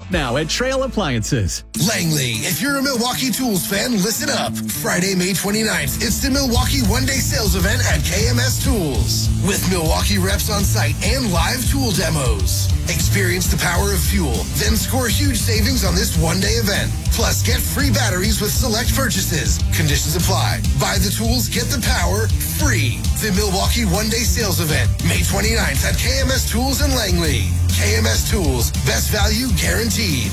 now at Trail Appliances. Langley, if you're a Milwaukee Tools fan, listen up. Friday, May 29th, it's the Milwaukee one-day sales event at KMS Tools. With Milwaukee reps on site and live tool demos. Experience the power of fuel, then score huge savings on this one-day event. Plus, get free batteries with select purchases. Conditions apply. Buy the tools, get the power, free. The Milwaukee one-day sales event, May 29th at KMS Tools in Langley. KMS Tools, best value guaranteed.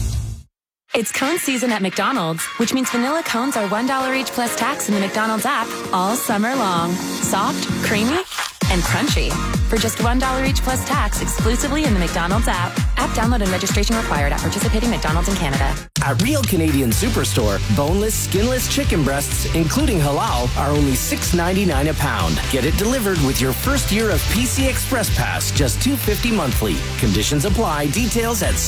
It's cone season at McDonald's, which means vanilla cones are $1 each plus tax in the McDonald's app all summer long. Soft, creamy, and crunchy. For just $1 each plus tax exclusively in the McDonald's app. App download and registration required at participating McDonald's in Canada. At Real Canadian Superstore, boneless, skinless chicken breasts, including halal, are only $6.99 a pound. Get it delivered with your first year of PC Express Pass, just $2.50 monthly. Conditions apply. Details at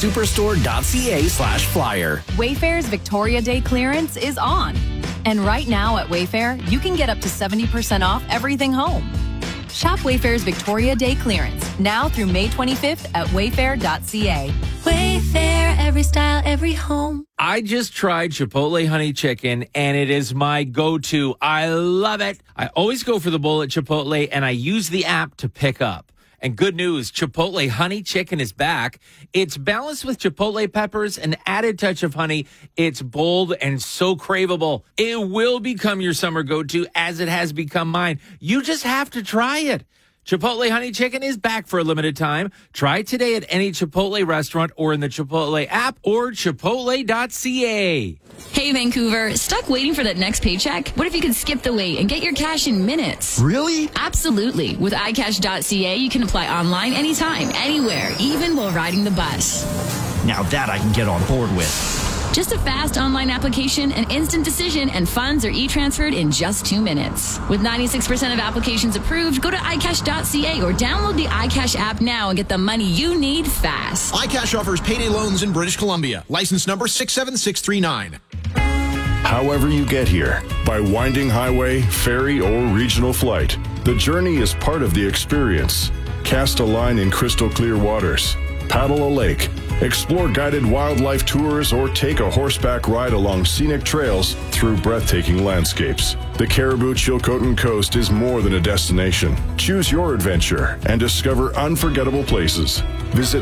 superstore.ca/flyer. Wayfair's Victoria Day clearance is on. And right now at Wayfair, you can get up to 70% off everything home. Shop Wayfair's Victoria Day clearance now through May 25th at wayfair.ca. Wayfair, every style, every home. I just tried Chipotle Honey Chicken, and it is my go-to. I love it. I always go for the bowl at Chipotle, and I use the app to pick up. And good news, Chipotle Honey Chicken is back. It's balanced with Chipotle peppers, an added touch of honey. It's bold and so craveable. It will become your summer go-to as it has become mine. You just have to try it. Chipotle Honey Chicken is back for a limited time. Try it today at any Chipotle restaurant or in the Chipotle app or chipotle.ca. Hey, Vancouver, stuck waiting for that next paycheck? What if you could skip the wait and get your cash in minutes? Really? Absolutely. With iCash.ca, you can apply online anytime, anywhere, even while riding the bus. Now that I can get on board with. Just a fast online application, an instant decision, and funds are e-transferred in just 2 minutes. With 96% of applications approved, go to iCash.ca or download the iCash app now and get the money you need fast. iCash offers payday loans in British Columbia. License number 67639. However you get here, by winding highway, ferry, or regional flight, the journey is part of the experience. Cast a line in crystal clear waters. Paddle a lake. Explore guided wildlife tours or take a horseback ride along scenic trails through breathtaking landscapes. The Caribou Chilcotin Coast is more than a destination. Choose your adventure and discover unforgettable places. Visit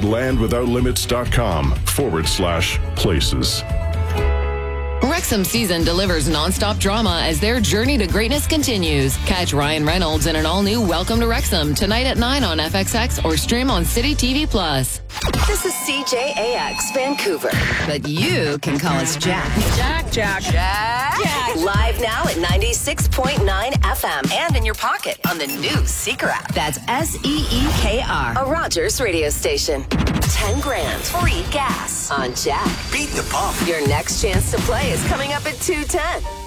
landwithoutlimits.com/places. Wrexham Season delivers nonstop drama as their journey to greatness continues. Catch Ryan Reynolds in an all-new Welcome to Wrexham tonight at 9 on FXX or stream on City TV+. This is CJAX Vancouver. But you can call us Jack. Jack. Live now at 96.9 FM and in your pocket on the new Seeker app. That's SEEKR. A Rogers radio station. 10 grand. Free gas on Jack. Beat the pump. Your next chance to play is coming up at 2:10.